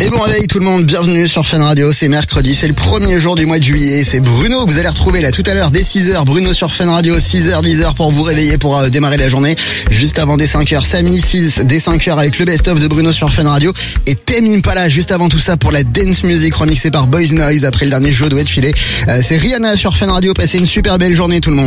Et bon réveil tout le monde, bienvenue sur Fun Radio, c'est mercredi, c'est le premier jour du mois de juillet, c'est Bruno que vous allez retrouver là tout à l'heure dès 6h, Bruno sur Fun Radio, 6h, 10h pour vous réveiller pour démarrer la journée. Juste avant dès 5h, Samy 6 dès 5h avec le best-of de Bruno sur Fun Radio et Tame Impala juste avant tout ça pour la dance music remixée par Boys Noise après le dernier jeu doit être filé. C'est Rihanna sur Fun Radio, passez une super belle journée tout le monde.